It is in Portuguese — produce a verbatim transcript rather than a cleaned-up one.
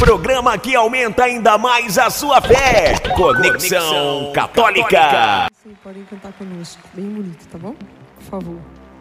programa que aumenta ainda mais a sua fé. Conexão Católica. Sim, podem cantar conosco. Bem bonito, tá bom? Por favor.